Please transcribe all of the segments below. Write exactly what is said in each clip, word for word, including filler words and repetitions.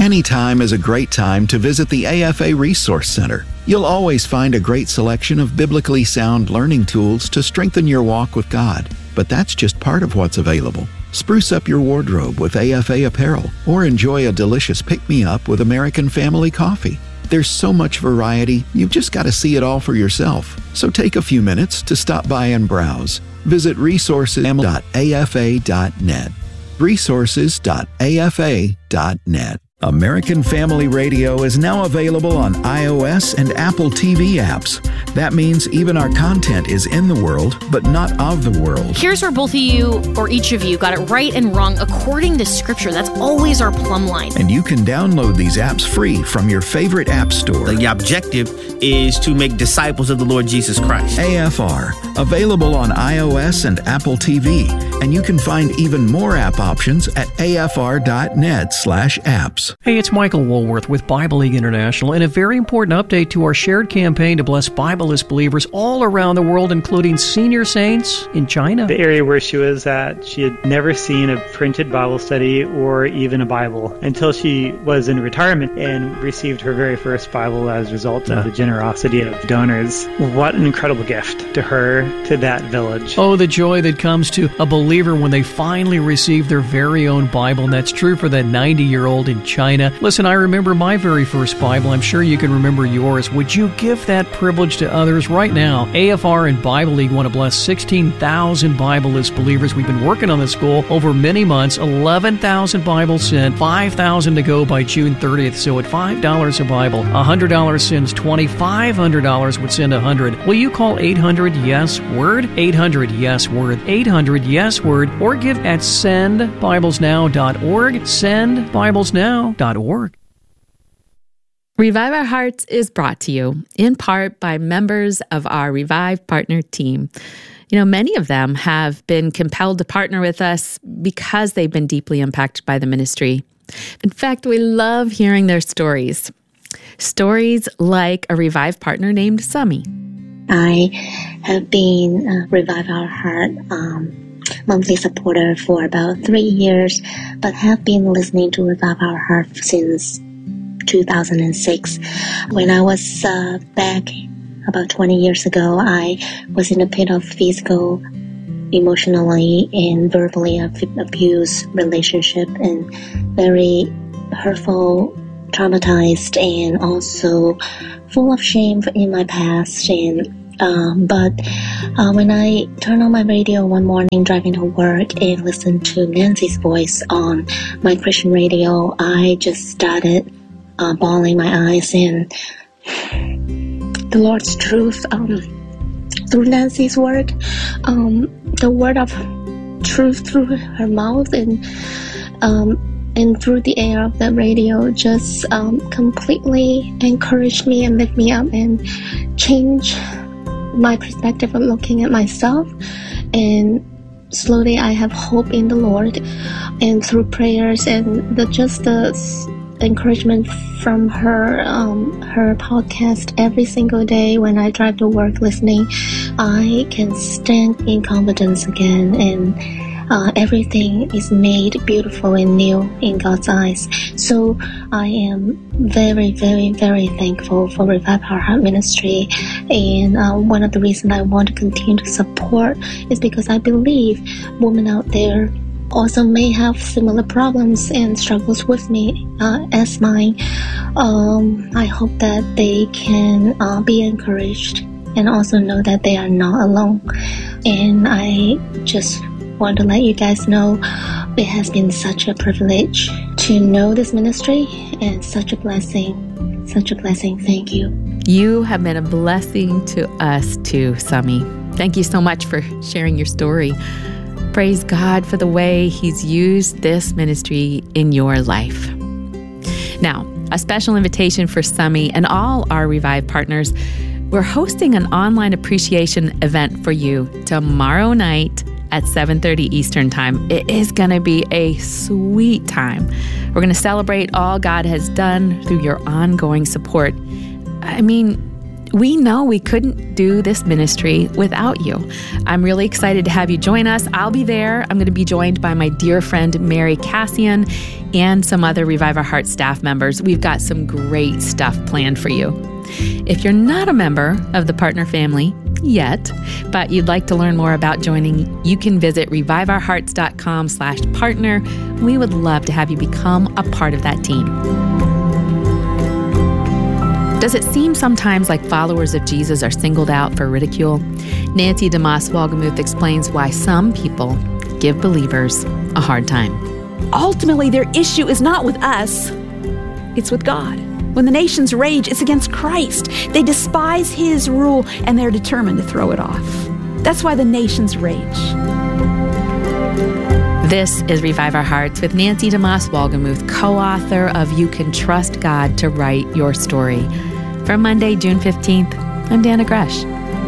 Any time is a great time to visit the A F A Resource Center. You'll always find a great selection of biblically sound learning tools to strengthen your walk with God. But that's just part of what's available. Spruce up your wardrobe with A F A apparel or enjoy a delicious pick-me-up with American Family Coffee. There's so much variety, you've just got to see it all for yourself. So take a few minutes to stop by and browse. Visit resources dot A F A dot net. resources dot A F A dot net. American Family Radio is now available on iOS and Apple T V apps. That means even our content is in the world, but not of the world. Here's where both of you, or each of you, got it right and wrong according to Scripture. That's always our plumb line. And you can download these apps free from your favorite app store. The objective is to make disciples of the Lord Jesus Christ. A F R, available on iOS and Apple T V. And you can find even more app options at A F R dot net slash apps. Hey, it's Michael Woolworth with Bible League International, and a very important update to our shared campaign to bless Bibleless believers all around the world, including senior saints in China. The area where she was at, she had never seen a printed Bible study or even a Bible until she was in retirement and received her very first Bible as a result of uh. the generosity of donors. What an incredible gift to her, to that village. Oh, the joy that comes to a believer when they finally receive their very own Bible, and that's true for that ninety-year-old in China. Listen, I remember my very first Bible. I'm sure you can remember yours. Would you give that privilege to others right now? A F R and Bible League want to bless sixteen thousand Bibleless believers. We've been working on this goal over many months. eleven thousand Bibles sent, five thousand to go by June thirtieth. So at five dollars a Bible, one hundred dollars sends twenty, five hundred dollars would send one hundred. Will you call eight hundred yes word? eight hundred yes word. eight hundred yes word. Or give at send bibles now dot org. send bibles now dot org. Revive Our Hearts is brought to you in part by members of our Revive Partner team. You know, many of them have been compelled to partner with us because they've been deeply impacted by the ministry. In fact, we love hearing their stories. Stories like a Revive partner named Sami. I have been a Revive Our Heart um, monthly supporter for about three years, but have been listening to Revive Our Heart since two thousand six. When I was uh, back about twenty years ago, I was in a pit of physical, emotionally, and verbally abused relationship, and very hurtful, traumatized, and also full of shame in my past. And um, but uh, when I turned on my radio one morning driving to work and listened to Nancy's voice on my Christian radio, I just started Uh, bawling my eyes, and the Lord's truth um, through Nancy's word, um, the word of truth through her mouth and um, and through the air of the radio just um, completely encouraged me and lifted me up and changed my perspective of looking at myself. And slowly I have hope in the Lord, and through prayers and the just the encouragement from her um, her podcast every single day when I drive to work listening, I can stand in confidence again, and uh, everything is made beautiful and new in God's eyes. So I am very, very, very thankful for Revive Our Heart Ministry, and uh, one of the reasons I want to continue to support is because I believe women out there also may have similar problems and struggles with me uh, as mine. Um, I hope that they can uh, be encouraged and also know that they are not alone. And I just want to let you guys know it has been such a privilege to know this ministry and such a blessing. Such a blessing. Thank you. You have been a blessing to us too, Sami. Thank you so much for sharing your story. Praise God for the way He's used this ministry in your life. Now, a special invitation for Sami and all our Revive partners. We're hosting an online appreciation event for you tomorrow night at seven thirty Eastern Time. It is going to be a sweet time. We're going to celebrate all God has done through your ongoing support. I mean, we know we couldn't do this ministry without you. I'm really excited to have you join us. I'll be there. I'm going to be joined by my dear friend, Mary Cassian, and some other Revive Our Hearts staff members. We've got some great stuff planned for you. If you're not a member of the Partner family yet, but you'd like to learn more about joining, you can visit reviveourhearts.com slash partner. We would love to have you become a part of that team. Does it seem sometimes like followers of Jesus are singled out for ridicule? Nancy DeMoss Wolgemuth explains why some people give believers a hard time. Ultimately, their issue is not with us, it's with God. When the nations rage, it's against Christ. They despise his rule, and they're determined to throw it off. That's why the nations rage. This is Revive Our Hearts with Nancy DeMoss Wolgemuth, co-author of You Can Trust God to Write Your Story. For Monday, June fifteenth, I'm Dana Gresh.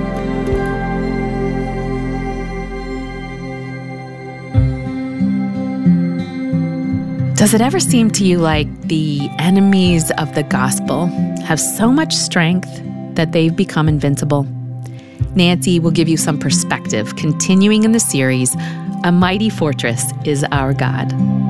Does it ever seem to you like the enemies of the gospel have so much strength that they've become invincible? Nancy will give you some perspective, continuing in the series, A Mighty Fortress is Our God.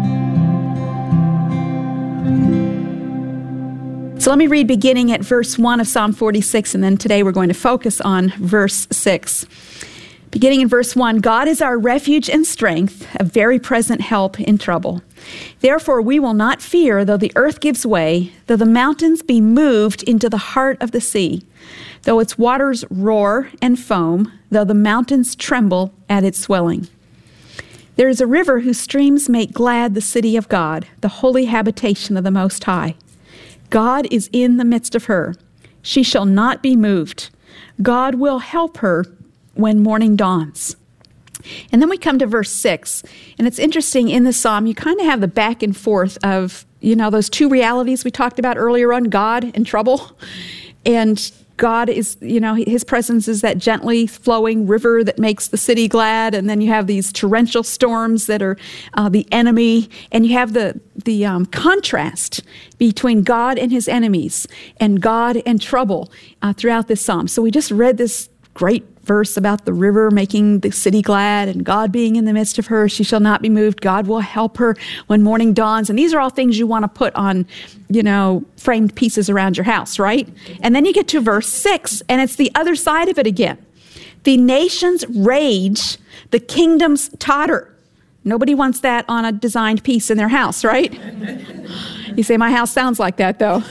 So let me read beginning at verse one of Psalm forty-six, and then today we're going to focus on verse six. Beginning in verse one, God is our refuge and strength, a very present help in trouble. Therefore we will not fear, though the earth gives way, though the mountains be moved into the heart of the sea, though its waters roar and foam, though the mountains tremble at its swelling. There is a river whose streams make glad the city of God, the holy habitation of the Most High. God is in the midst of her. She shall not be moved. God will help her when morning dawns. And then we come to verse six, and it's interesting in the psalm, you kind of have the back and forth of, you know, those two realities we talked about earlier on, God and trouble. And God is, you know, his presence is that gently flowing river that makes the city glad. And then you have these torrential storms that are uh, the enemy. And you have the, the um, contrast between God and his enemies and God and trouble uh, throughout this psalm. So we just read this great verse about the river making the city glad and God being in the midst of her. She shall not be moved. God will help her when morning dawns. And these are all things you want to put on, you know, framed pieces around your house, right? And then you get to verse six, and it's the other side of it again. The nations rage, the kingdoms totter. Nobody wants that on a designed piece in their house, right? You say, my house sounds like that, though.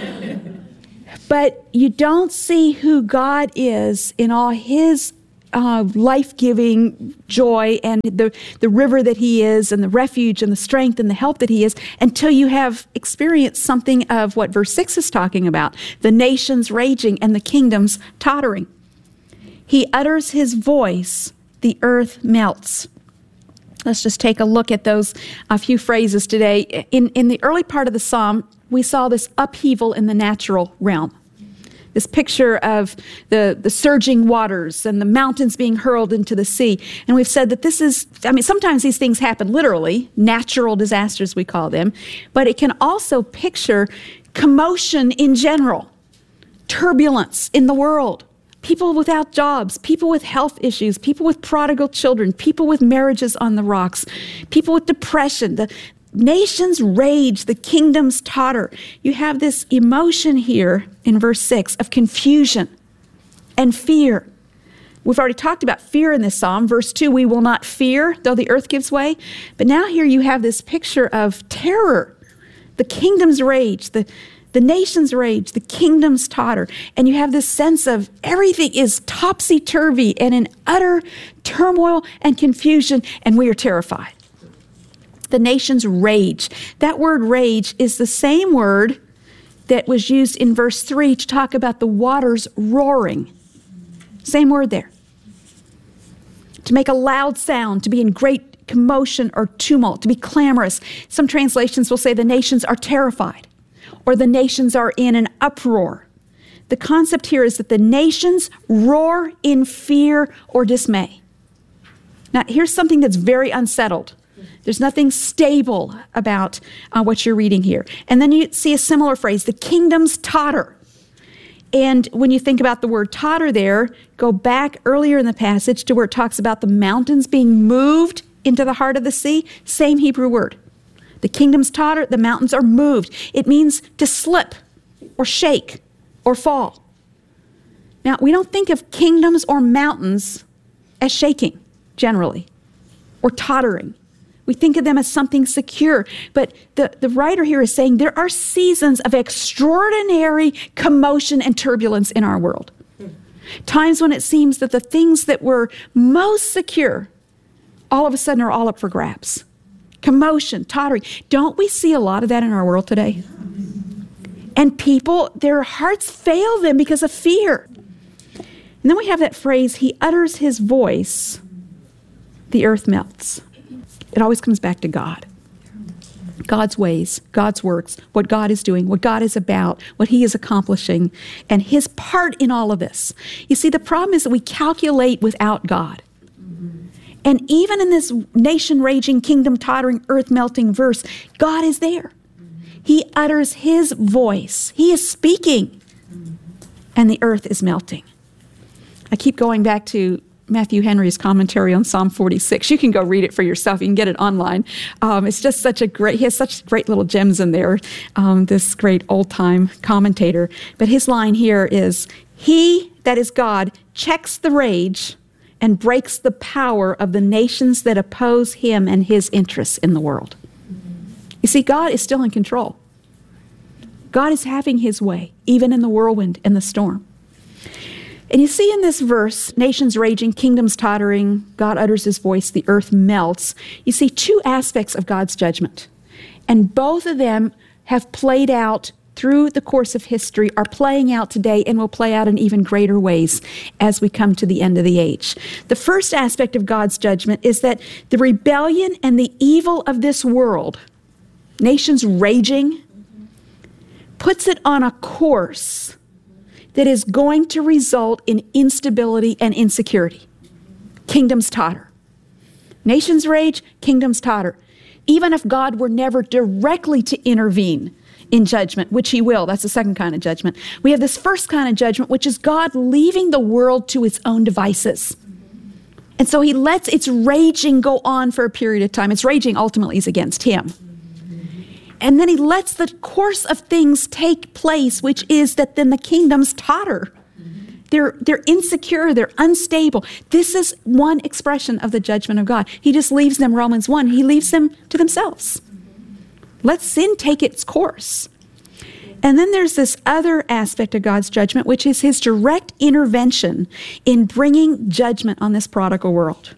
But you don't see who God is in all his uh, life-giving joy and the, the river that he is and the refuge and the strength and the help that he is until you have experienced something of what verse six is talking about, the nations raging and the kingdoms tottering. He utters his voice, the earth melts. Let's just take a look at those a few phrases today. In, in the early part of the psalm, we saw this upheaval in the natural realm. This picture of the, the surging waters and the mountains being hurled into the sea. And we've said that this is, I mean, sometimes these things happen literally, natural disasters we call them, but it can also picture commotion in general, turbulence in the world, people without jobs, people with health issues, people with prodigal children, people with marriages on the rocks, people with depression. The nations rage, the kingdoms totter. You have this emotion here in verse six of confusion and fear. We've already talked about fear in this psalm. Verse two, we will not fear, though the earth gives way. But now here you have this picture of terror. The kingdoms rage, the, the nations rage, the kingdoms totter. And you have this sense of everything is topsy-turvy and in utter turmoil and confusion, and we are terrified. The nations rage. That word rage is the same word that was used in verse three to talk about the waters roaring. Same word there. To make a loud sound, to be in great commotion or tumult, to be clamorous. Some translations will say the nations are terrified or the nations are in an uproar. The concept here is that the nations roar in fear or dismay. Now, here's something that's very unsettled. There's nothing stable about uh, what you're reading here. And then you see a similar phrase, the kingdoms totter. And when you think about the word totter there, go back earlier in the passage to where it talks about the mountains being moved into the heart of the sea. Same Hebrew word. The kingdoms totter, the mountains are moved. It means to slip or shake or fall. Now, we don't think of kingdoms or mountains as shaking, generally, or tottering. We think of them as something secure. But the, the writer here is saying there are seasons of extraordinary commotion and turbulence in our world. Times when it seems that the things that were most secure all of a sudden are all up for grabs. Commotion, tottering. Don't we see a lot of that in our world today? And people, their hearts fail them because of fear. And then we have that phrase, he utters his voice, the earth melts. It always comes back to God. God's ways, God's works, what God is doing, what God is about, what he is accomplishing, and his part in all of this. You see, the problem is that we calculate without God. And even in this nation-raging, kingdom-tottering, earth-melting verse, God is there. He utters his voice. He is speaking, and the earth is melting. I keep going back to Matthew Henry's commentary on Psalm forty-six. You can go read it for yourself. You can get it online. Um, it's just such a great, he has such great little gems in there, um, this great old-time commentator. But his line here is, he, that is God, checks the rage and breaks the power of the nations that oppose him and his interests in the world. You see, God is still in control. God is having his way, even in the whirlwind and the storm. And you see in this verse, nations raging, kingdoms tottering, God utters his voice, the earth melts. You see two aspects of God's judgment. And both of them have played out through the course of history, are playing out today, and will play out in even greater ways as we come to the end of the age. The first aspect of God's judgment is that the rebellion and the evil of this world, nations raging, puts it on a course that is going to result in instability and insecurity. Kingdoms totter. Nations rage, kingdoms totter. Even if God were never directly to intervene in judgment, which he will, that's the second kind of judgment. We have this first kind of judgment, which is God leaving the world to its own devices. And so he lets its raging go on for a period of time. Its raging ultimately is against him. And then he lets the course of things take place, which is that then the kingdoms totter. They're, they're insecure, they're unstable. This is one expression of the judgment of God. He just leaves them, Romans one, he leaves them to themselves. Let sin take its course. And then there's this other aspect of God's judgment, which is his direct intervention in bringing judgment on this prodigal world.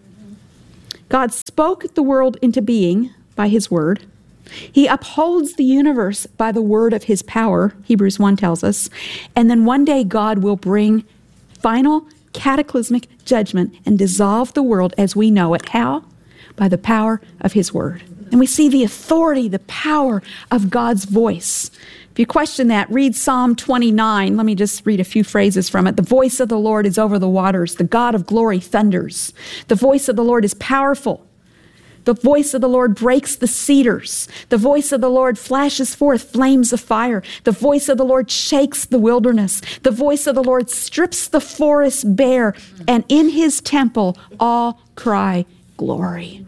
God spoke the world into being by his word. He upholds the universe by the word of his power, Hebrews one tells us. And then one day God will bring final cataclysmic judgment and dissolve the world as we know it. How? By the power of his word. And we see the authority, the power of God's voice. If you question that, read Psalm twenty-nine. Let me just read a few phrases from it. The voice of the Lord is over the waters. The God of glory thunders. The voice of the Lord is powerful. The voice of the Lord breaks the cedars. The voice of the Lord flashes forth flames of fire. The voice of the Lord shakes the wilderness. The voice of the Lord strips the forest bare. And in his temple, all cry, glory.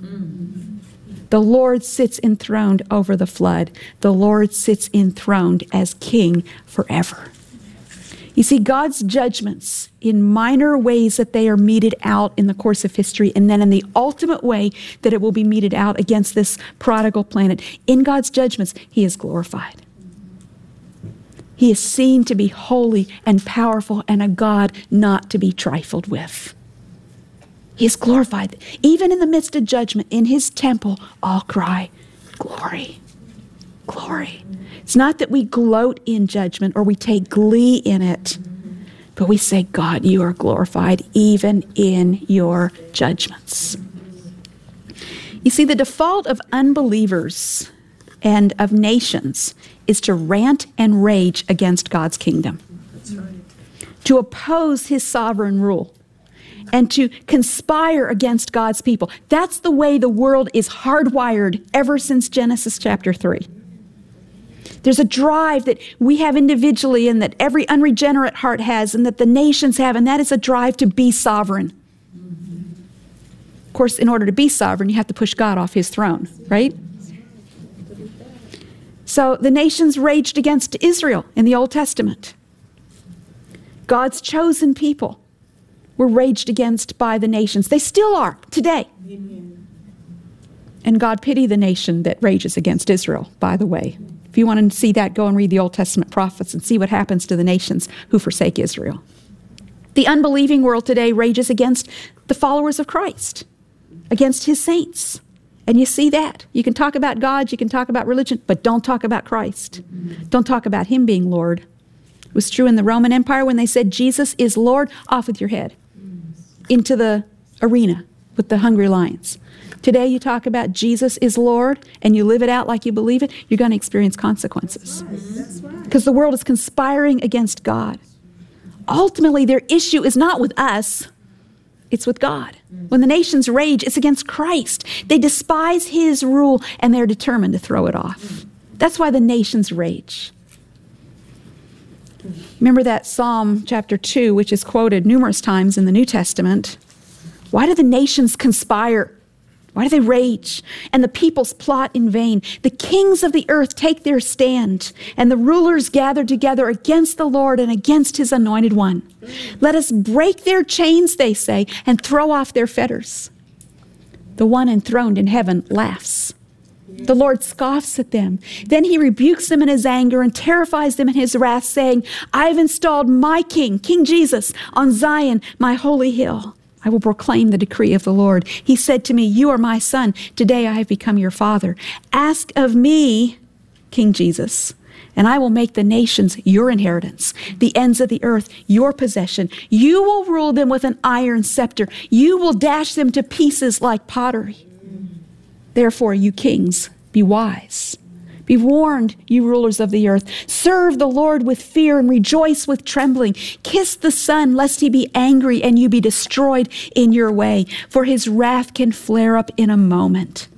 The Lord sits enthroned over the flood. The Lord sits enthroned as king forever. You see, God's judgments in minor ways that they are meted out in the course of history, and then in the ultimate way that it will be meted out against this prodigal planet. In God's judgments, he is glorified. He is seen to be holy and powerful and a God not to be trifled with. He is glorified. Even in the midst of judgment, in his temple, all cry, glory, glory. It's not that we gloat in judgment or we take glee in it, but we say, God, you are glorified even in your judgments. You see, the default of unbelievers and of nations is to rant and rage against God's kingdom, That's right. to oppose his sovereign rule, and to conspire against God's people. That's the way the world is hardwired ever since Genesis chapter three. There's a drive that we have individually and that every unregenerate heart has and that the nations have, and that is a drive to be sovereign. Of course, in order to be sovereign, you have to push God off his throne, right? So the nations raged against Israel in the Old Testament. God's chosen people were raged against by the nations. They still are today. Amen. And God pity the nation that rages against Israel, by the way. If you want to see that, go and read the Old Testament prophets and see what happens to the nations who forsake Israel. The unbelieving world today rages against the followers of Christ, against his saints. And you see that. You can talk about God, you can talk about religion, but don't talk about Christ. Don't talk about him being Lord. It was true in the Roman Empire when they said, Jesus is Lord, off with your head. Into the arena with the hungry lions. Today you talk about Jesus is Lord and you live it out like you believe it, you're going to experience consequences. Because the world is conspiring against God. Ultimately, their issue is not with us, it's with God. When the nations rage, it's against Christ. They despise his rule and they're determined to throw it off. That's why the nations rage. Remember that Psalm chapter two, which is quoted numerous times in the New Testament. Why do the nations conspire? Why do they rage? And the peoples plot in vain. The kings of the earth take their stand, and the rulers gather together against the Lord and against his anointed one. Let us break their chains, they say, and throw off their fetters. The one enthroned in heaven laughs. The Lord scoffs at them. Then he rebukes them in his anger and terrifies them in his wrath, saying, I have installed my king, King Jesus, on Zion, my holy hill. I will proclaim the decree of the Lord. He said to me, you are my son. Today I have become your father. Ask of me, King Jesus, and I will make the nations your inheritance, the ends of the earth your possession. You will rule them with an iron scepter. You will dash them to pieces like pottery. Therefore, you kings, be wise. Be warned, you rulers of the earth. Serve the Lord with fear and rejoice with trembling. Kiss the Son, lest he be angry and you be destroyed in your way, for his wrath can flare up in a moment.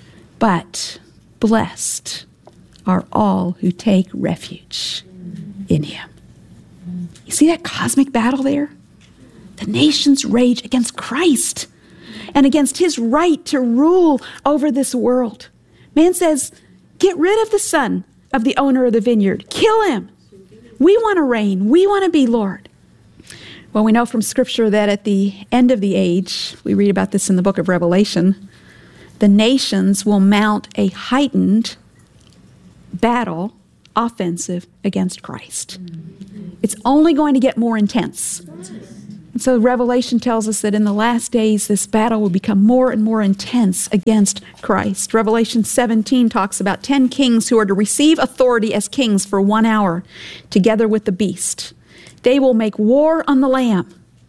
But blessed are all who take refuge in him. You see that cosmic battle there? The nations rage against Christ and against his right to rule over this world. Man says, get rid of the son of the owner of the vineyard. Kill him. We want to reign. We want to be Lord. Well, we know from Scripture that at the end of the age, we read about this in the book of Revelation, the nations will mount a heightened battle, offensive against Christ. It's only going to get more intense. And so Revelation tells us that in the last days, this battle will become more and more intense against Christ. Revelation seventeen talks about ten kings who are to receive authority as kings for one hour, together with the beast. They will make war on the Lamb.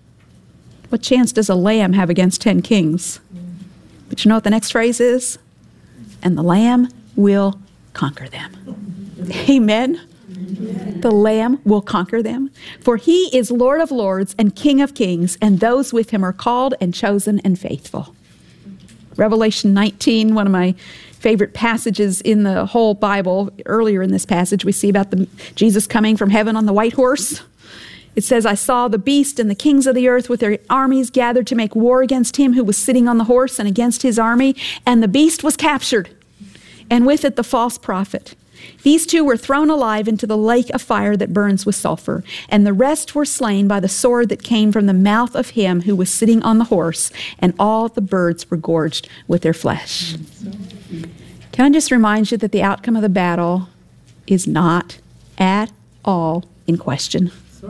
What chance does a lamb have against ten kings? But you know what the next phrase is? And the Lamb will conquer them. Amen. The Lamb will conquer them, for he is Lord of lords and King of kings, and those with him are called and chosen and faithful. Revelation nineteen, one of my favorite passages in the whole Bible. Earlier in this passage, we see about the, Jesus coming from heaven on the white horse. It says, I saw the beast and the kings of the earth with their armies gathered to make war against him who was sitting on the horse and against his army, and the beast was captured, and with it the false prophet. These two were thrown alive into the lake of fire that burns with sulfur, and the rest were slain by the sword that came from the mouth of him who was sitting on the horse, and all the birds were gorged with their flesh. Can I just remind you that the outcome of the battle is not at all in question?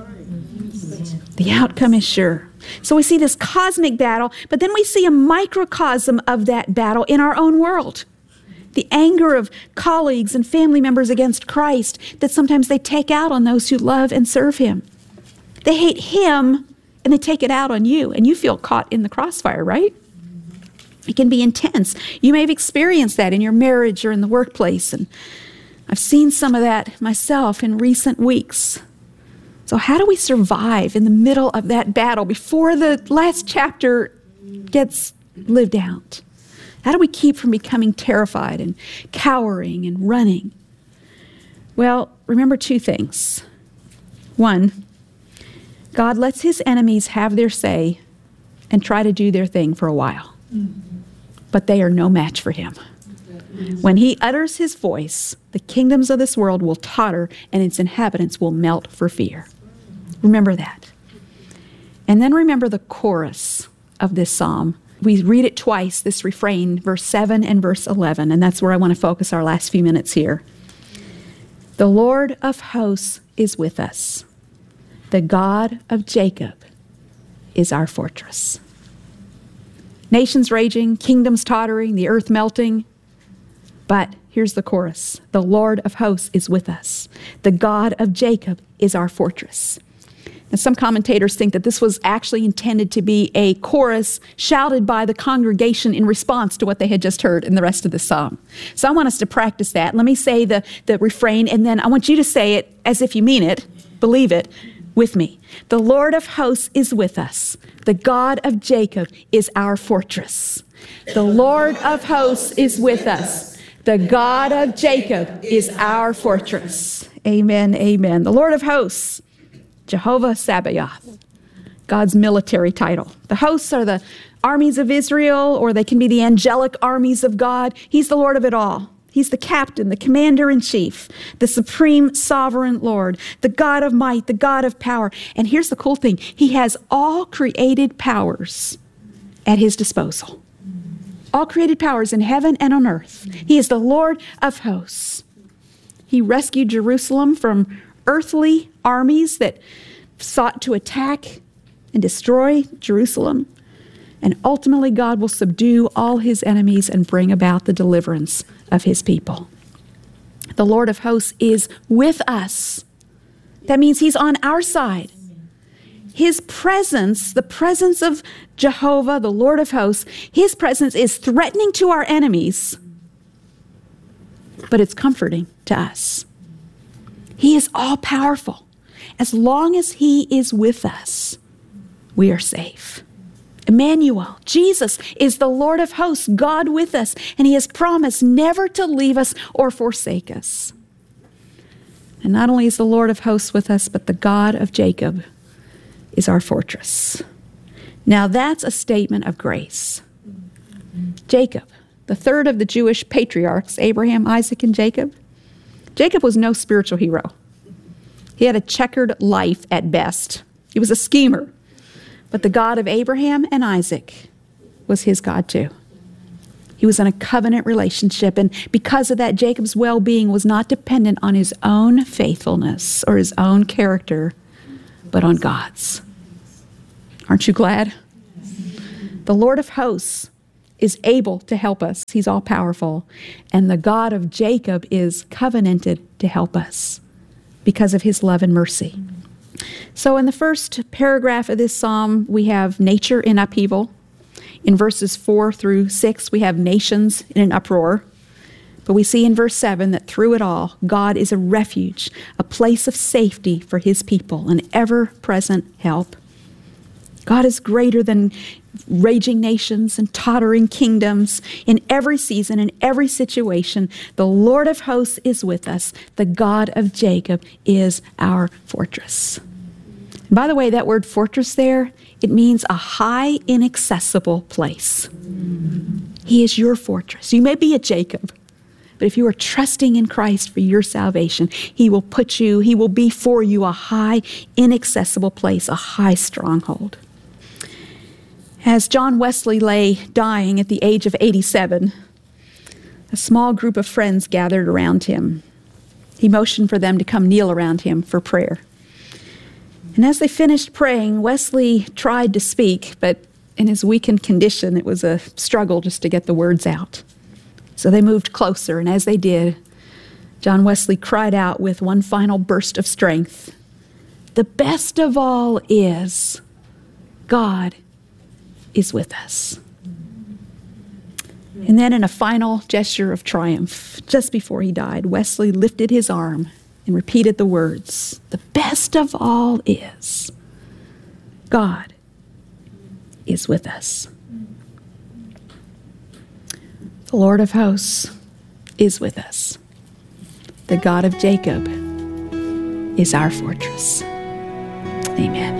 The outcome is sure. So we see this cosmic battle, but then we see a microcosm of that battle in our own world. The anger of colleagues and family members against Christ that sometimes they take out on those who love and serve him. They hate him and they take it out on you, and you feel caught in the crossfire, right? It can be intense. You may have experienced that in your marriage or in the workplace, and I've seen some of that myself in recent weeks. So how do we survive in the middle of that battle before the last chapter gets lived out? How do we keep from becoming terrified and cowering and running? Well, remember two things. One, God lets his enemies have their say and try to do their thing for a while. But they are no match for him. When he utters his voice, the kingdoms of this world will totter and its inhabitants will melt for fear. Remember that. And then remember the chorus of this psalm. We read it twice, this refrain, verse seven and verse eleven, and that's where I want to focus our last few minutes here. The Lord of hosts is with us. The God of Jacob is our fortress. Nations raging, kingdoms tottering, the earth melting. But here's the chorus. The Lord of hosts is with us. The God of Jacob is our fortress. And some commentators think that this was actually intended to be a chorus shouted by the congregation in response to what they had just heard in the rest of the psalm. So I want us to practice that. Let me say the, the refrain, and then I want you to say it as if you mean it, believe it, with me. The Lord of hosts is with us. The God of Jacob is our fortress. The Lord of hosts is with us. The God of Jacob is our fortress. Amen, amen. The Lord of hosts, Jehovah Sabaoth, God's military title. The hosts are the armies of Israel, or they can be the angelic armies of God. He's the Lord of it all. He's the captain, the commander-in-chief, the supreme sovereign Lord, the God of might, the God of power. And here's the cool thing. He has all created powers at his disposal. All created powers in heaven and on earth. He is the Lord of hosts. He rescued Jerusalem from earthly armies that sought to attack and destroy Jerusalem. And ultimately, God will subdue all his enemies and bring about the deliverance of his people. The Lord of hosts is with us. That means he's on our side. His presence, the presence of Jehovah, the Lord of hosts, his presence is threatening to our enemies, but it's comforting to us. He is all-powerful. As long as he is with us, we are safe. Emmanuel, Jesus, is the Lord of hosts, God with us, and he has promised never to leave us or forsake us. And not only is the Lord of hosts with us, but the God of Jacob is our fortress. Now that's a statement of grace. Jacob, the third of the Jewish patriarchs, Abraham, Isaac, and Jacob. Jacob was no spiritual hero. He had a checkered life at best. He was a schemer. But the God of Abraham and Isaac was his God too. He was in a covenant relationship, and because of that, Jacob's well-being was not dependent on his own faithfulness or his own character, but on God's. Aren't you glad? The Lord of hosts is able to help us. He's all-powerful. And the God of Jacob is covenanted to help us because of his love and mercy. So in the first paragraph of this psalm, we have nature in upheaval. In verses four through six, we have nations in an uproar. But we see in verse seven that through it all, God is a refuge, a place of safety for his people, an ever-present help. God is greater than raging nations and tottering kingdoms. In every season, in every situation, the Lord of hosts is with us. The God of Jacob is our fortress. And by the way, that word fortress there, it means a high, inaccessible place. He is your fortress. You may be a Jacob, but if you are trusting in Christ for your salvation, he will put you, he will be for you a high, inaccessible place, a high stronghold. As John Wesley lay dying at the age of eighty-seven, a small group of friends gathered around him. He motioned for them to come kneel around him for prayer. And as they finished praying, Wesley tried to speak, but in his weakened condition, it was a struggle just to get the words out. So they moved closer, and as they did, John Wesley cried out with one final burst of strength, "The best of all is God is with us." And then in a final gesture of triumph, just before he died, Wesley lifted his arm and repeated the words, "The best of all is God is with us." The Lord of hosts is with us. the God of Jacob is our fortress. Amen.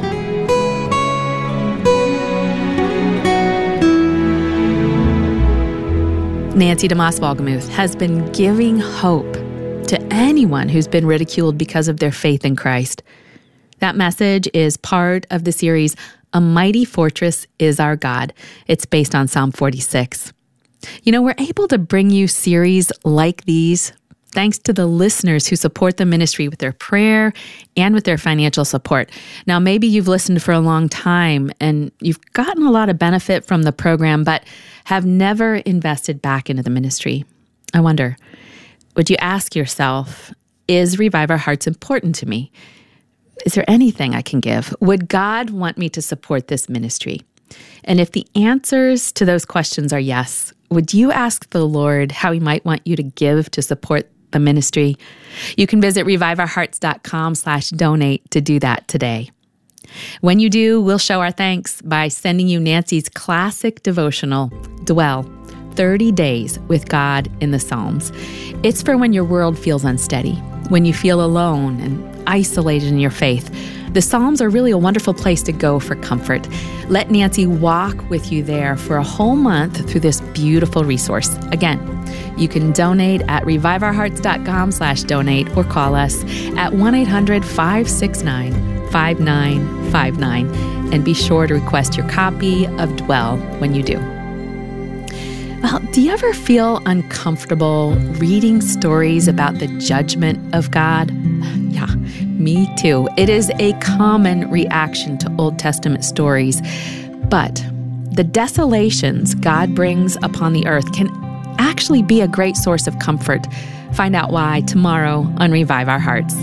Nancy DeMoss Wolgemuth has been giving hope to anyone who's been ridiculed because of their faith in Christ. That message is part of the series, A Mighty Fortress is Our God. It's based on Psalm forty-six. You know, we're able to bring you series like these thanks to the listeners who support the ministry with their prayer and with their financial support. Now, maybe you've listened for a long time and you've gotten a lot of benefit from the program, but have never invested back into the ministry. I wonder, would you ask yourself, is Revive Our Hearts important to me? Is there anything I can give? Would God want me to support this ministry? And if the answers to those questions are yes, would you ask the Lord how He might want you to give to support the ministry? You can visit reviveourhearts.com slash donate to do that today. When you do, we'll show our thanks by sending you Nancy's classic devotional, Dwell, thirty days with God in the Psalms. It's for when your world feels unsteady, when you feel alone and isolated in your faith. The Psalms are really a wonderful place to go for comfort. Let Nancy walk with you there for a whole month through this beautiful resource. Again, you can donate at reviveourhearts.com slash donate or call us at one eight hundred five six nine five nine five nine and be sure to request your copy of Dwell when you do. Well, do you ever feel uncomfortable reading stories about the judgment of God? Yeah, me too. It is a common reaction to Old Testament stories. But the desolations God brings upon the earth can actually be a great source of comfort. Find out why tomorrow on Revive Our Hearts.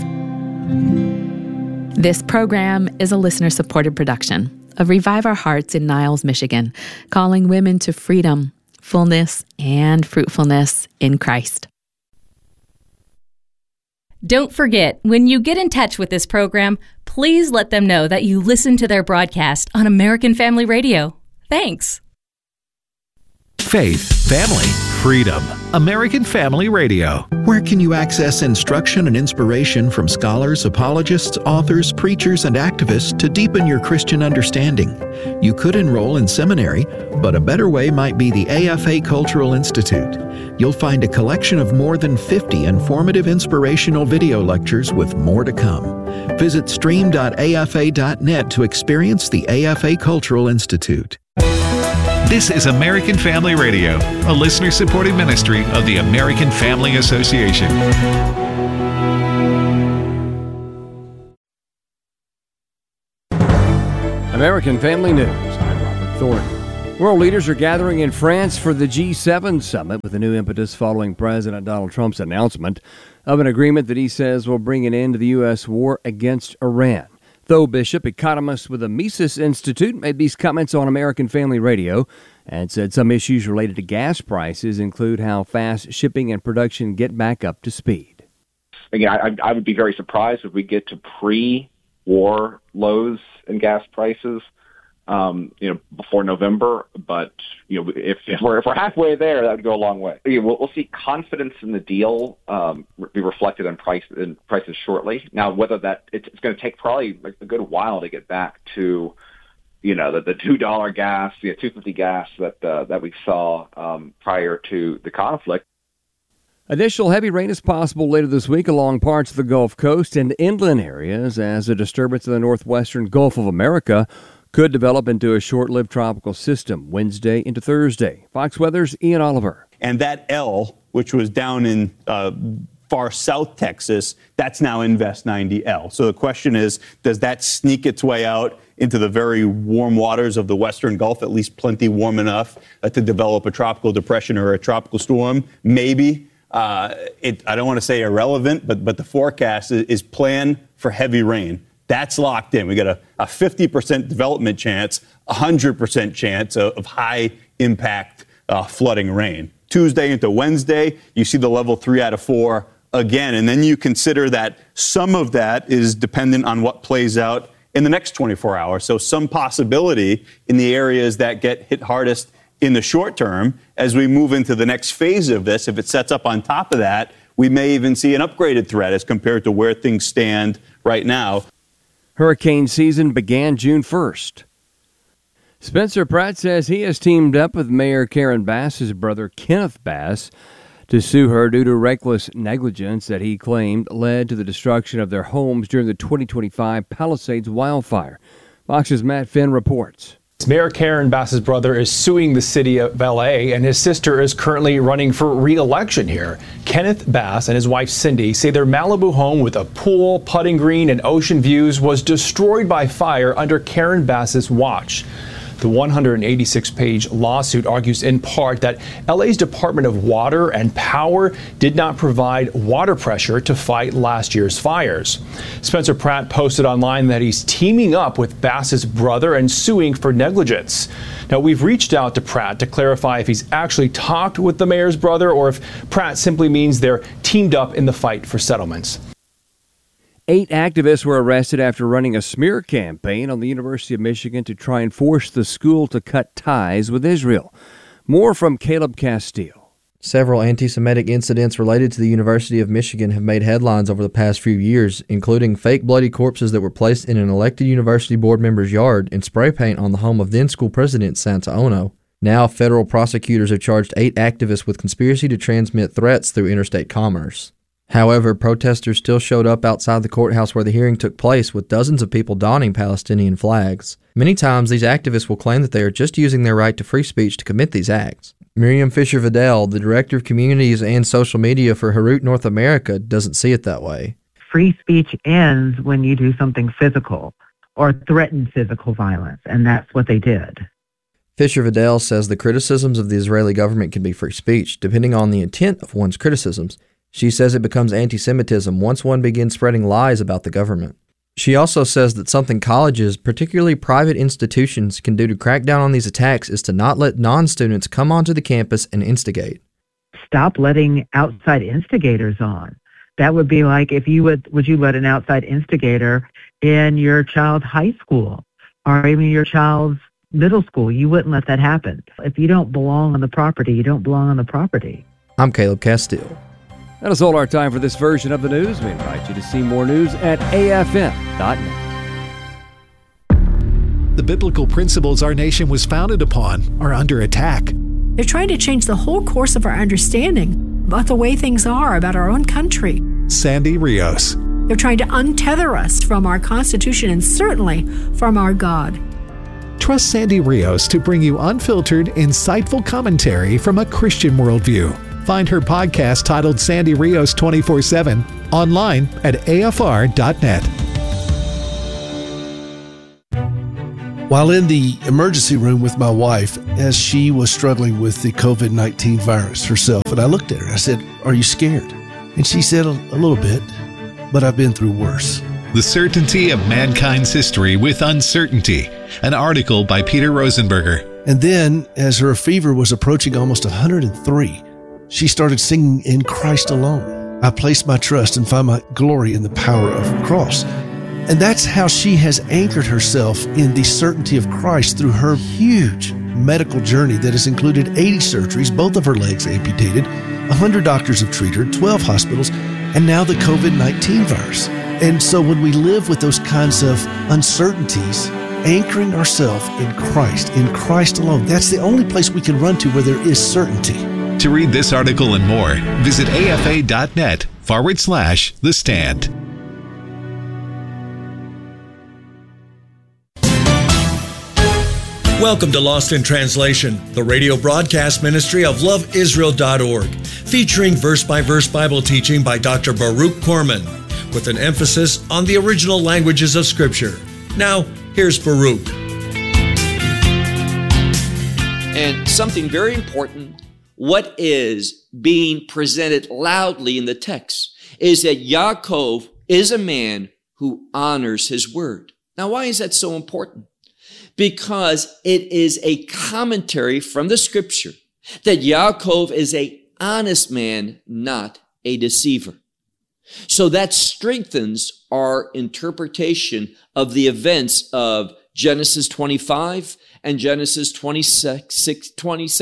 This program is a listener-supported production of Revive Our Hearts in Niles, Michigan, calling women to freedom, fullness, and fruitfulness in Christ. Don't forget, when you get in touch with this program, please let them know that you listen to their broadcast on American Family Radio. Thanks. Faith, family, freedom. American Family Radio. Where can you access instruction and inspiration from scholars, apologists, authors, preachers, and activists to deepen your Christian understanding? You could enroll in seminary, but a better way might be the A F A Cultural Institute. You'll find a collection of more than fifty informative inspirational video lectures with more to come. Visit stream dot a f a dot net to experience the A F A Cultural Institute. This is American Family Radio, a listener-supported ministry of the American Family Association. American Family News. I'm Robert Thornton. World leaders are gathering in France for the G seven summit with a new impetus following President Donald Trump's announcement of an agreement that he says will bring an end to the U S war against Iran. Tho Bishop, economist with the Mises Institute, made these comments on American Family Radio and said some issues related to gas prices include how fast shipping and production get back up to speed. Again, I, I would be very surprised if we get to pre-war lows in gas prices, um, you know, before November. But you know, if, if we're if we're halfway there, that would go a long way. You know, we'll, we'll see confidence in the deal um, be reflected in price in prices shortly. Now, whether that it's, it's going to take probably like a good while to get back to, you know, the, the two dollar gas, the two fifty gas that uh, that we saw um, prior to the conflict. Additional heavy rain is possible later this week along parts of the Gulf Coast and inland areas as a disturbance in the northwestern Gulf of America could develop into a short-lived tropical system Wednesday into Thursday. Fox Weather's Ian Oliver. And that L, which was down in uh, far south Texas, that's now Invest ninety L. So the question is, does that sneak its way out into the very warm waters of the western Gulf, at least plenty warm enough uh, to develop a tropical depression or a tropical storm? Maybe. Uh, it, I don't want to say irrelevant, but but the forecast is, is plan for heavy rain. That's locked in. We got a, a fifty percent development chance, a one hundred percent chance of, of high impact uh, flooding rain. Tuesday into Wednesday, you see the level three out of four again. And then you consider that some of that is dependent on what plays out in the next twenty-four hours. So some possibility in the areas that get hit hardest in the short term. As we move into the next phase of this, if it sets up on top of that, we may even see an upgraded threat as compared to where things stand right now. Hurricane season began June first. Spencer Pratt says he has teamed up with Mayor Karen Bass's brother, Kenneth Bass, to sue her due to reckless negligence that he claimed led to the destruction of their homes during the twenty twenty-five Palisades wildfire. Fox's Matt Finn reports. Mayor Karen Bass's brother is suing the city of L A, and his sister is currently running for re-election here. Kenneth Bass and his wife Cindy say their Malibu home with a pool, putting green, and ocean views was destroyed by fire under Karen Bass's watch. The one hundred eighty-six page lawsuit argues in part that L A's Department of Water and Power did not provide water pressure to fight last year's fires. Spencer Pratt posted online that he's teaming up with Bass's brother and suing for negligence. Now, we've reached out to Pratt to clarify if he's actually talked with the mayor's brother or if Pratt simply means they're teamed up in the fight for settlements. Eight activists were arrested after running a smear campaign on the University of Michigan to try and force the school to cut ties with Israel. More from Caleb Castile. Several anti-Semitic incidents related to the University of Michigan have made headlines over the past few years, including fake bloody corpses that were placed in an elected university board member's yard and spray paint on the home of then-school president Santa Ono. Now, federal prosecutors have charged eight activists with conspiracy to transmit threats through interstate commerce. However, protesters still showed up outside the courthouse where the hearing took place, with dozens of people donning Palestinian flags. Many times, these activists will claim that they are just using their right to free speech to commit these acts. Miriam Fisher-Vidal, the Director of Communities and Social Media for Harut North America, doesn't see it that way. Free speech ends when you do something physical or threaten physical violence, and that's what they did. Fisher-Vidal says the criticisms of the Israeli government can be free speech, depending on the intent of one's criticisms. She says it becomes anti-Semitism once one begins spreading lies about the government. She also says that something colleges, particularly private institutions, can do to crack down on these attacks is to not let non-students come onto the campus and instigate. Stop letting outside instigators on. That would be like if you would, would you let an outside instigator in your child's high school or even your child's middle school? You wouldn't let that happen. If you don't belong on the property, you don't belong on the property. I'm Caleb Castile. That is all our time for this version of the news. We invite you to see more news at A F M dot net. The biblical principles our nation was founded upon are under attack. They're trying to change the whole course of our understanding about the way things are about our own country. Sandy Rios. They're trying to untether us from our Constitution and certainly from our God. Trust Sandy Rios to bring you unfiltered, insightful commentary from a Christian worldview. Find her podcast titled Sandy Rios twenty-four seven online at A F R dot net. While in the emergency room with my wife, as she was struggling with the covid nineteen virus herself, and I looked at her, I said, "Are you scared?" And she said, a, a little bit, but I've been through worse. The Certainty of Mankind's History with Uncertainty, an article by Peter Rosenberger. And then, as her fever was approaching almost one hundred three, she started singing In Christ Alone. I place my trust and find my glory in the power of the cross. And that's how she has anchored herself in the certainty of Christ through her huge medical journey that has included eighty surgeries, both of her legs amputated, one hundred doctors have treated her, twelve hospitals, and now the covid nineteen virus. And so when we live with those kinds of uncertainties, anchoring ourselves in Christ, in Christ alone, that's the only place we can run to where there is certainty. To read this article and more, visit A F A dot net forward slash The Stand. Welcome to Lost in Translation, the radio broadcast ministry of love israel dot org, featuring verse-by-verse Bible teaching by Doctor Baruch Korman, with an emphasis on the original languages of Scripture. Now, here's Baruch. And something very important, what is being presented loudly in the text is that Yaakov is a man who honors his word. Now, why is that so important? Because it is a commentary from the Scripture that Yaakov is an honest man, not a deceiver. So that strengthens our interpretation of the events of Genesis twenty-five and Genesis twenty-six, twenty-seven.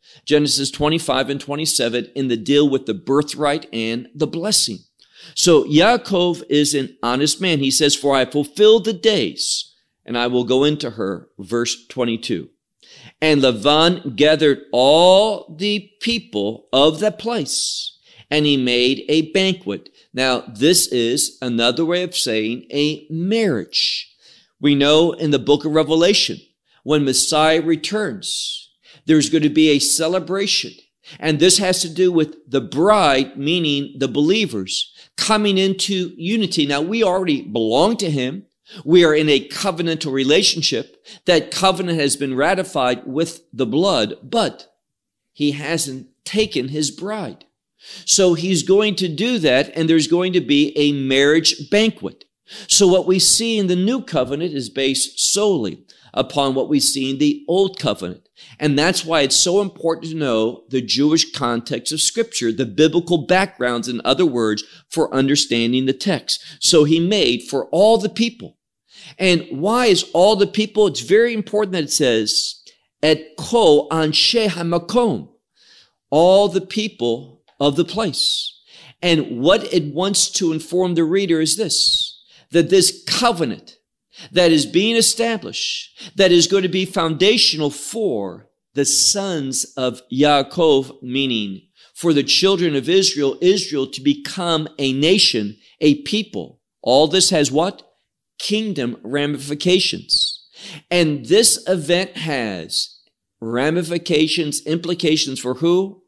Genesis twenty-five and twenty-seven in the deal with the birthright and the blessing. So Yaakov is an honest man. He says, for I have fulfilled the days, and I will go into her. Verse twenty-two. And Lavan gathered all the people of that place, and he made a banquet. Now, this is another way of saying a marriage. We know in the book of Revelation, when Messiah returns, there's going to be a celebration. And this has to do with the bride, meaning the believers, coming into unity. Now, we already belong to him. We are in a covenantal relationship. That covenant has been ratified with the blood, but he hasn't taken his bride. So he's going to do that, and there's going to be a marriage banquet. So what we see in the new covenant is based solely upon what we see in the old covenant. And that's why it's so important to know the Jewish context of Scripture, the biblical backgrounds, in other words, for understanding the text. So he made for all the people. And why is all the people? It's very important that it says, et kol anshe hamakom, all the people of the place. And what it wants to inform the reader is this, that this covenant that is being established, that is going to be foundational for the sons of Yaakov, meaning for the children of Israel, Israel to become a nation, a people. All this has what? Kingdom ramifications. And this event has ramifications, implications for who?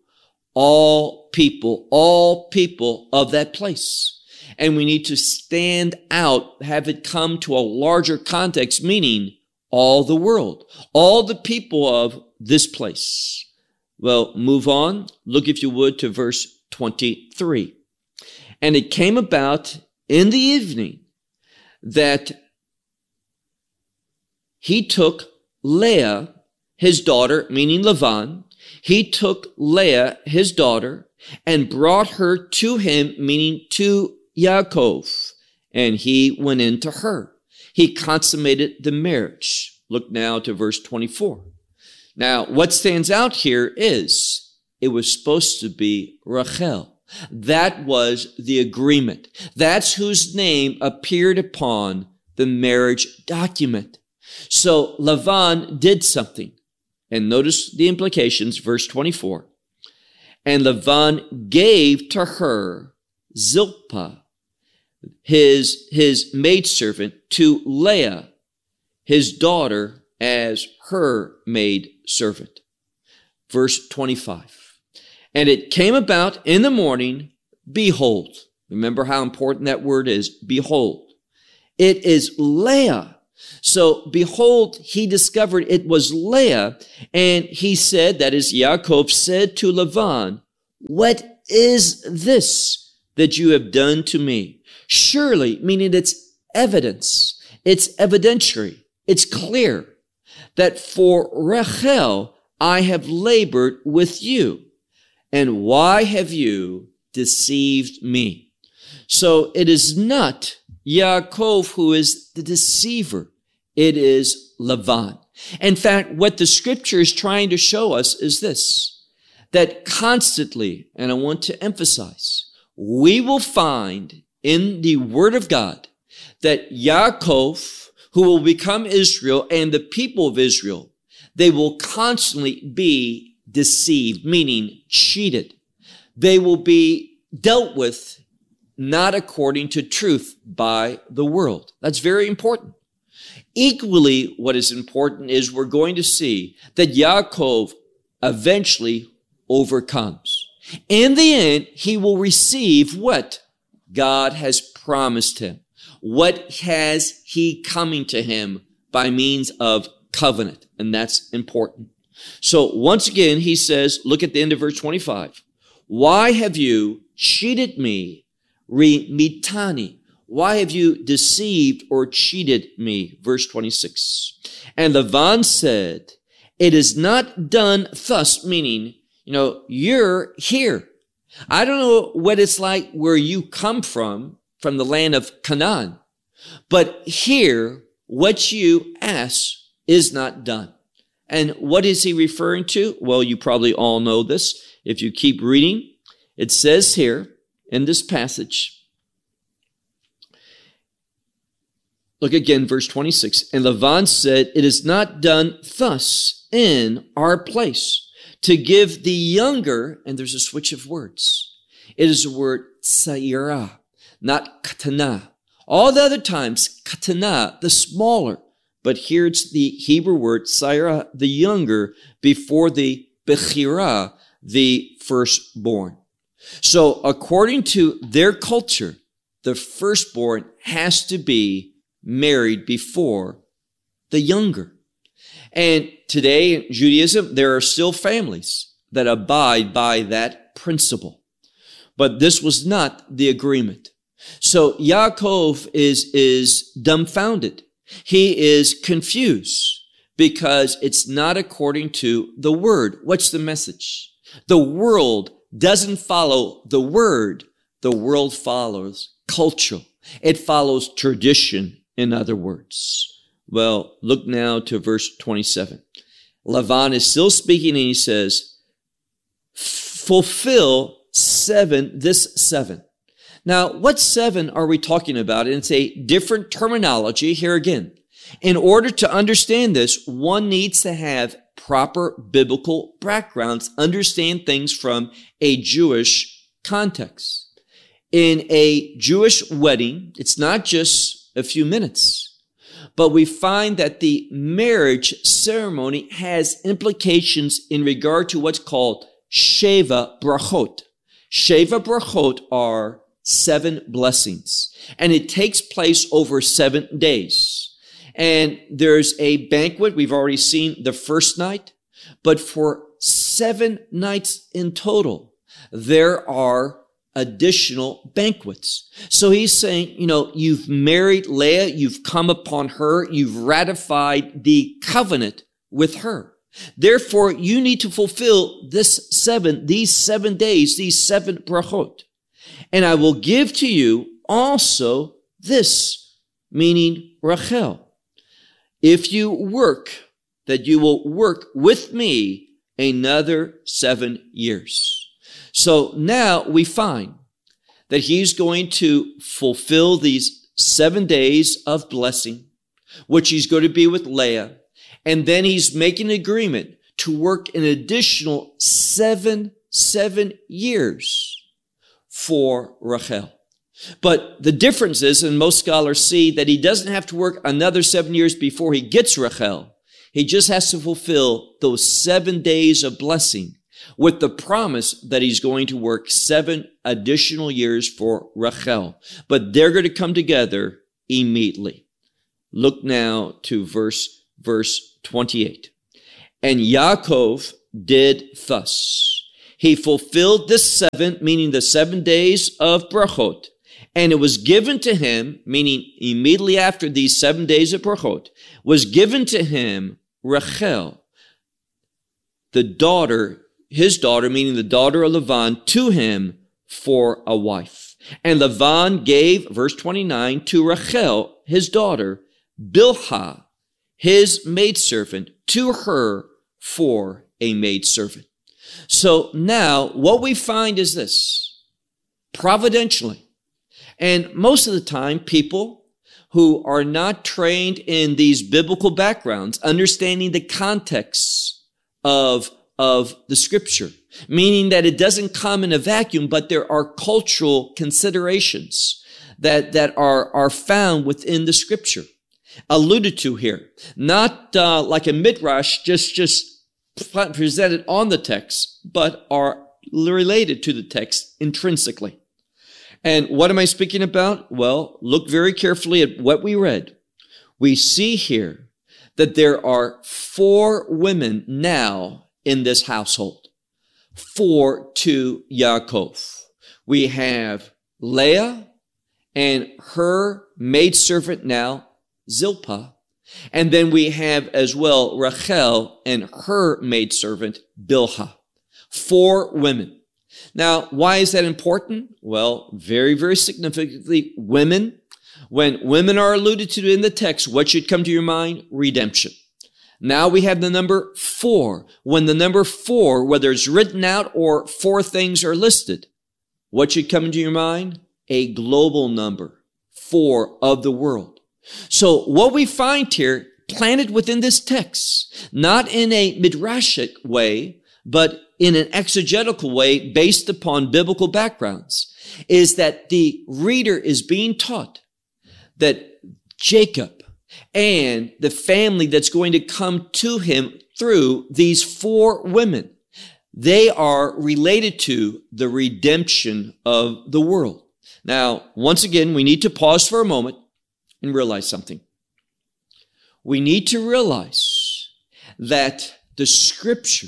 All people, all people of that place. And we need to stand out, have it come to a larger context, meaning all the world, all the people of this place. Well, move on. Look, if you would, to verse twenty-three. And it came about in the evening that he took Leah, his daughter, meaning Lavan, he took Leah, his daughter, and brought her to him, meaning to Yaakov, and he went into her. He consummated the marriage. Look now to verse twenty-four. Now, what stands out here is it was supposed to be Rachel. That was the agreement. That's whose name appeared upon the marriage document. So Lavan did something. And notice the implications, verse twenty-four. And Lavan gave to her Zilpah, his, his maidservant, to Leah, his daughter, as her maidservant. Verse twenty-five. And it came about in the morning, behold. Remember how important that word is, behold. It is Leah. So behold, he discovered it was Leah, and he said, that is, Yaakov said to Lavan, what is this that you have done to me? Surely, meaning it's evidence, it's evidentiary, it's clear that for Rachel I have labored with you. And why have you deceived me? So it is not Yaakov who is the deceiver. It is Lavan. In fact, what the scripture is trying to show us is this, that constantly, and I want to emphasize, we will find in the Word of God that Yaakov, who will become Israel, and the people of Israel, they will constantly be deceived, meaning cheated. They will be dealt with not according to truth by the world. That's very important. Equally, what is important is we're going to see that Yaakov eventually overcomes. In the end, he will receive what God has promised him. What has he coming to him by means of covenant? And that's important. So once again, he says, look at the end of verse twenty-five. Why have you cheated me, remitani? Why have you deceived or cheated me? Verse twenty-six. And Lavan said, it is not done thus, meaning, you know, you're here. I don't know what it's like where you come from, from the land of Canaan, but here, what you ask is not done. And what is he referring to? Well, you probably all know this. If you keep reading, it says here in this passage, look again, verse twenty-six. And Laban said, it is not done thus in our place to give the younger, and there's a switch of words. It is the word tsaira, not katana. All the other times, katana, the smaller. But here it's the Hebrew word tsaira, the younger, before the bechira, the firstborn. So according to their culture, the firstborn has to be married before the younger. And today in Judaism, there are still families that abide by that principle. But this was not the agreement. So Yaakov is, is dumbfounded. He is confused because it's not according to the word. What's the message? The world doesn't follow the word. The world follows culture. It follows tradition, in other words. Well, look now to verse twenty-seven. Laban is still speaking and he says, fulfill seven, this seven. Now, what seven are we talking about? And it's a different terminology here again. In order to understand this, one needs to have proper biblical backgrounds, understand things from a Jewish context. In a Jewish wedding, it's not just a few minutes, but we find that the marriage ceremony has implications in regard to what's called Sheva Brachot. Sheva Brachot are seven blessings, and it takes place over seven days. And there's a banquet. We've already seen the first night, but for seven nights in total, there are additional banquets. So he's saying, you know, you've married Leah, you've come upon her, you've ratified the covenant with her. Therefore, you need to fulfill this seven, these seven days, these seven brachot. And I will give to you also this, meaning Rachel. If you work, that you will work with me another seven years. So now we find that he's going to fulfill these seven days of blessing, which he's going to be with Leah. And then he's making an agreement to work an additional seven, seven years for Rachel. But the difference is, and most scholars see, that he doesn't have to work another seven years before he gets Rachel. He just has to fulfill those seven days of blessing with the promise that he's going to work seven additional years for Rachel. But they're going to come together immediately. Look now to verse, verse twenty-eight. And Yaakov did thus. He fulfilled the seven, meaning the seven days of brachot. And it was given to him, meaning immediately after these seven days of brachot, was given to him Rachel, the daughter, his daughter, meaning the daughter of Laban, to him for a wife. And Laban gave, verse twenty-nine, to Rachel, his daughter, Bilhah, his maidservant, to her for a maidservant. So now what we find is this, providentially. And most of the time, people who are not trained in these biblical backgrounds, understanding the context of, of the scripture, meaning that it doesn't come in a vacuum, but there are cultural considerations that, that are, are found within the scripture, alluded to here. Not uh, like a midrash, just, just presented on the text, but are related to the text intrinsically. And what am I speaking about? Well, look very carefully at what we read. We see here that there are four women now in this household. Four to Yaakov. We have Leah and her maidservant now, Zilpah. And then we have as well Rachel and her maidservant, Bilhah. Four women. Now, why is that important? Well, very, very significantly, women. When women are alluded to in the text, what should come to your mind? Redemption. Now we have the number four. When the number four, whether it's written out or four things are listed, what should come into your mind? A global number, four of the world. So what we find here, planted within this text, not in a midrashic way, but in an exegetical way based upon biblical backgrounds, is that the reader is being taught that Jacob and the family that's going to come to him through these four women, they are related to the redemption of the world. Now, once again, we need to pause for a moment and realize something. We need to realize that the Scripture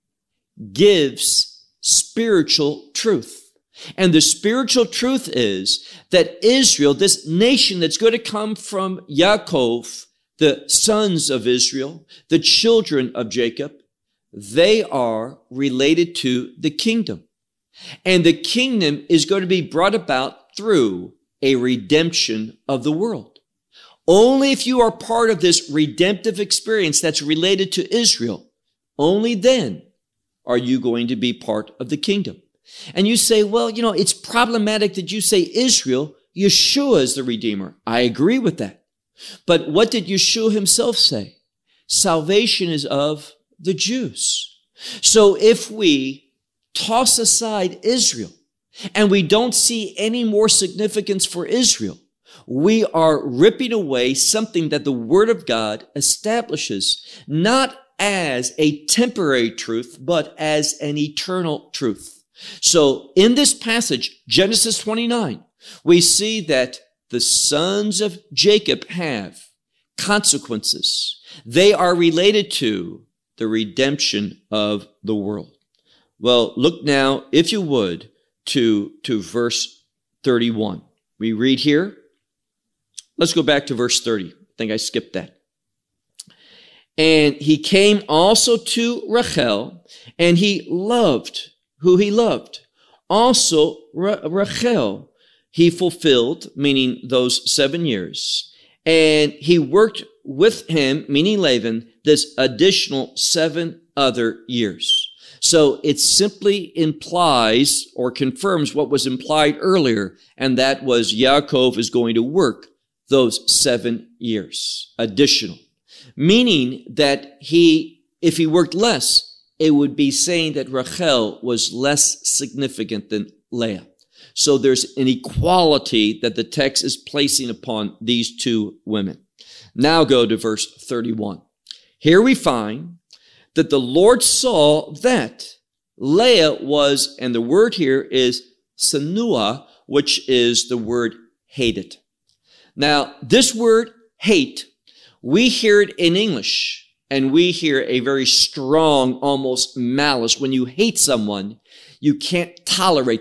gives spiritual truth. And the spiritual truth is that Israel, this nation that's going to come from Yaakov, the sons of Israel, the children of Jacob, they are related to the kingdom. And the kingdom is going to be brought about through a redemption of the world. Only if you are part of this redemptive experience that's related to Israel, only then are you going to be part of the kingdom. And you say, well, you know, it's problematic that you say Israel, Yeshua is the Redeemer. I agree with that. But what did Yeshua himself say? Salvation is of the Jews. So if we toss aside Israel and we don't see any more significance for Israel, we are ripping away something that the Word of God establishes, not as a temporary truth, but as an eternal truth. So in this passage, Genesis twenty-nine, we see that the sons of Jacob have consequences. They are related to the redemption of the world. Well, look now, if you would, to, to verse thirty-one. We read here. Let's go back to verse thirty. I think I skipped that. And he came also to Rachel, and he loved who he loved. Also, Rachel, he fulfilled, meaning those seven years. And he worked with him, meaning Laban, this additional seven other years. So it simply implies or confirms what was implied earlier, and that was Yaakov is going to work those seven years additional. Meaning that he, if he worked less, it would be saying that Rachel was less significant than Leah. So there's an equality that the text is placing upon these two women. Now go to verse thirty-one. Here we find that the Lord saw that Leah was, and the word here is sanua, which is the word hated. Now, this word hate, we hear it in English. And we hear a very strong, almost malice. When you hate someone, you can't tolerate